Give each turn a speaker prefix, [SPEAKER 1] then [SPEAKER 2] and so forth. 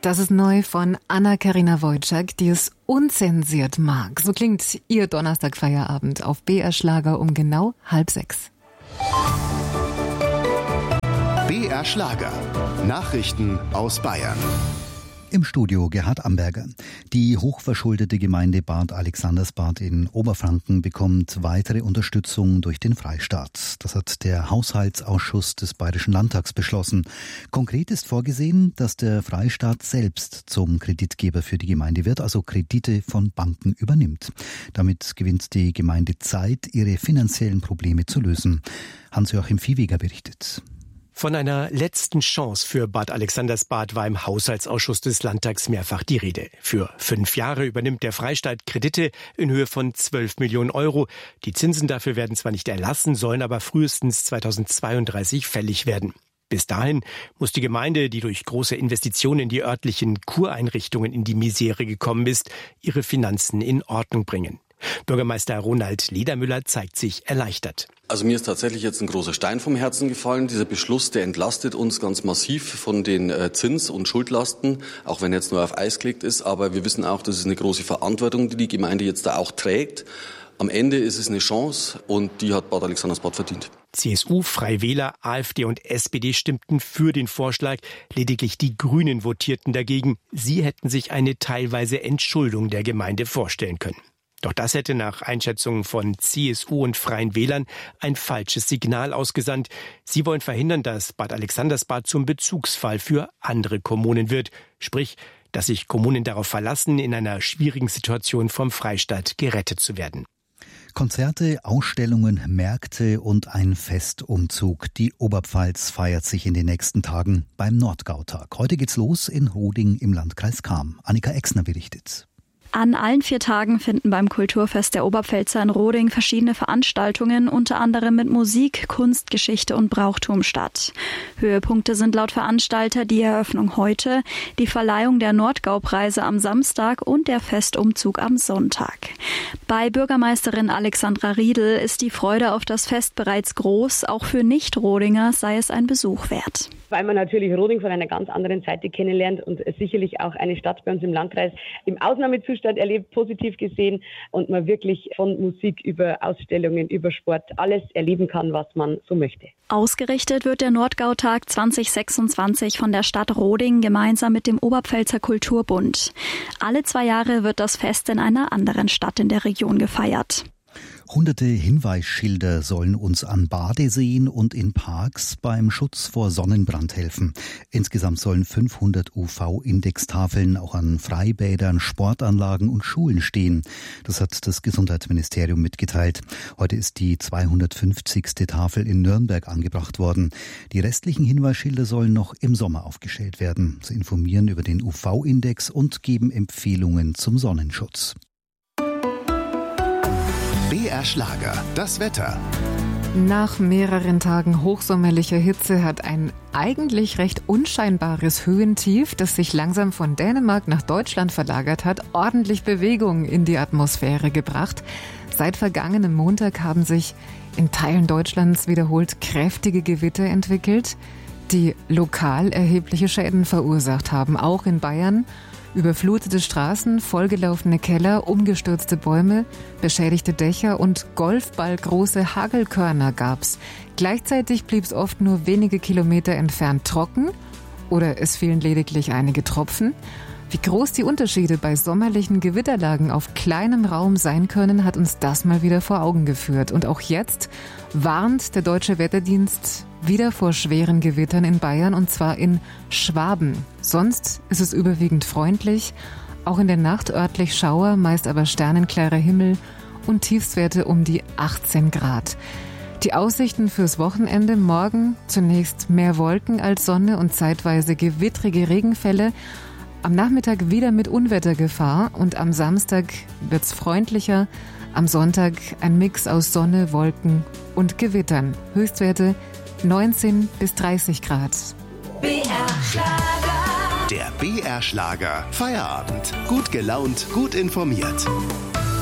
[SPEAKER 1] Das ist neu von Anna-Karina Wojcik, die es unzensiert mag. So klingt ihr Donnerstagfeierabend auf BR Schlager um genau 5:30.
[SPEAKER 2] BR Schlager. Nachrichten aus Bayern.
[SPEAKER 3] Im Studio Gerhard Amberger. Die hochverschuldete Gemeinde Bad Alexandersbad in Oberfranken bekommt weitere Unterstützung durch den Freistaat. Das hat der Haushaltsausschuss des Bayerischen Landtags beschlossen. Konkret ist vorgesehen, dass der Freistaat selbst zum Kreditgeber für die Gemeinde wird, also Kredite von Banken übernimmt. Damit gewinnt die Gemeinde Zeit, ihre finanziellen Probleme zu lösen. Hans-Joachim Viehweger berichtet.
[SPEAKER 4] Von einer letzten Chance für Bad Alexandersbad war im Haushaltsausschuss des Landtags mehrfach die Rede. Für 5 Jahre übernimmt der Freistaat Kredite in Höhe von 12 Millionen Euro. Die Zinsen dafür werden zwar nicht erlassen, sollen aber frühestens 2032 fällig werden. Bis dahin muss die Gemeinde, die durch große Investitionen in die örtlichen Kureinrichtungen in die Misere gekommen ist, ihre Finanzen in Ordnung bringen. Bürgermeister Ronald Ledermüller zeigt sich erleichtert.
[SPEAKER 5] Also mir ist tatsächlich jetzt ein großer Stein vom Herzen gefallen. Dieser Beschluss, der entlastet uns ganz massiv von den Zins- und Schuldlasten, auch wenn er jetzt nur auf Eis gelegt ist. Aber wir wissen auch, das ist eine große Verantwortung, die die Gemeinde jetzt da auch trägt. Am Ende ist es eine Chance und die hat Bad Alexandersbad verdient.
[SPEAKER 4] CSU, Freie Wähler, AfD und SPD stimmten für den Vorschlag. Lediglich die Grünen votierten dagegen. Sie hätten sich eine teilweise Entschuldung der Gemeinde vorstellen können. Doch das hätte nach Einschätzungen von CSU und Freien Wählern ein falsches Signal ausgesandt. Sie wollen verhindern, dass Bad Alexandersbad zum Bezugsfall für andere Kommunen wird. Sprich, dass sich Kommunen darauf verlassen, in einer schwierigen Situation vom Freistaat gerettet zu werden.
[SPEAKER 3] Konzerte, Ausstellungen, Märkte und ein Festumzug. Die Oberpfalz feiert sich in den nächsten Tagen beim Nordgautag. Heute geht's los in Roding im Landkreis Cham. Annika Exner berichtet.
[SPEAKER 6] An allen 4 Tagen finden beim Kulturfest der Oberpfälzer in Roding verschiedene Veranstaltungen, unter anderem mit Musik, Kunst, Geschichte und Brauchtum statt. Höhepunkte sind laut Veranstalter die Eröffnung heute, die Verleihung der Nordgau-Preise am Samstag und der Festumzug am Sonntag. Bei Bürgermeisterin Alexandra Riedl ist die Freude auf das Fest bereits groß, auch für Nicht-Rodinger sei es ein Besuch wert.
[SPEAKER 7] Weil man natürlich Roding von einer ganz anderen Seite kennenlernt und sicherlich auch eine Stadt bei uns im Landkreis im Ausnahmezustand erlebt, positiv gesehen und man wirklich von Musik über Ausstellungen, über Sport alles erleben kann, was man so möchte.
[SPEAKER 6] Ausgerichtet wird der Nordgautag 2026 von der Stadt Roding gemeinsam mit dem Oberpfälzer Kulturbund. Alle 2 Jahre wird das Fest in einer anderen Stadt in der Region gefeiert.
[SPEAKER 3] Hunderte Hinweisschilder sollen uns an Badeseen und in Parks beim Schutz vor Sonnenbrand helfen. Insgesamt sollen 500 UV-Indextafeln auch an Freibädern, Sportanlagen und Schulen stehen. Das hat das Gesundheitsministerium mitgeteilt. Heute ist die 250. Tafel in Nürnberg angebracht worden. Die restlichen Hinweisschilder sollen noch im Sommer aufgestellt werden. Sie informieren über den UV-Index und geben Empfehlungen zum Sonnenschutz.
[SPEAKER 2] BR Schlager, das Wetter.
[SPEAKER 1] Nach mehreren Tagen hochsommerlicher Hitze hat ein eigentlich recht unscheinbares Höhentief, das sich langsam von Dänemark nach Deutschland verlagert hat, ordentlich Bewegung in die Atmosphäre gebracht. Seit vergangenem Montag haben sich in Teilen Deutschlands wiederholt kräftige Gewitter entwickelt, die lokal erhebliche Schäden verursacht haben, auch in Bayern. Überflutete Straßen, vollgelaufene Keller, umgestürzte Bäume, beschädigte Dächer und golfballgroße Hagelkörner gab's. Gleichzeitig blieb's oft nur wenige Kilometer entfernt trocken oder es fielen lediglich einige Tropfen. Wie groß die Unterschiede bei sommerlichen Gewitterlagen auf kleinem Raum sein können, hat uns das mal wieder vor Augen geführt. Und auch jetzt warnt der Deutsche Wetterdienst wieder vor schweren Gewittern in Bayern, und zwar in Schwaben. Sonst ist es überwiegend freundlich, auch in der Nacht örtlich Schauer, meist aber sternenklarer Himmel und Tiefstwerte um die 18 Grad. Die Aussichten fürs Wochenende: morgen zunächst mehr Wolken als Sonne und zeitweise gewittrige Regenfälle. Am Nachmittag wieder mit Unwettergefahr und am Samstag wird's freundlicher. Am Sonntag ein Mix aus Sonne, Wolken und Gewittern. Höchstwerte 19 bis 30 Grad.
[SPEAKER 2] BR Schlager. Der BR Schlager Feierabend. Gut gelaunt, gut informiert.